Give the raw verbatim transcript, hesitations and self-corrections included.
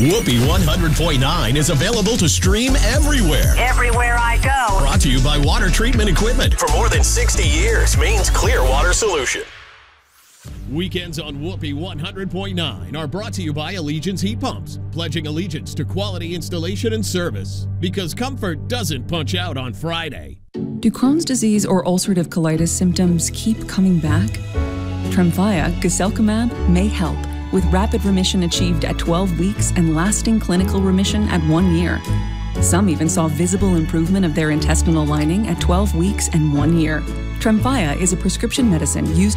Whoopee one hundred point nine is available to stream everywhere. Everywhere I go. Brought to you by Water Treatment Equipment. For more than sixty years, Maine's clear water solution. Weekends on Whoopee one hundred point nine are brought to you by Allegiance Heat Pumps, pledging allegiance to quality installation and service. Because comfort doesn't punch out on Friday. Do Crohn's disease or ulcerative colitis symptoms keep coming back? Tremfya guselkumab may help, with rapid remission achieved at twelve weeks and lasting clinical remission at one year. Some even saw visible improvement of their intestinal lining at twelve weeks and one year. Tremfya is a prescription medicine used